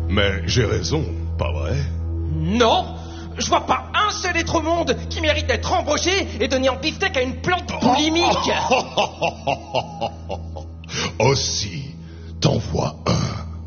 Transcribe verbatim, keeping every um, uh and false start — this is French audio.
Mais j'ai raison, pas vrai? Non! Je vois pas un seul être au monde qui mérite d'être embauché et donné en beefsteak à une plante boulimique. Aussi, t'en vois un.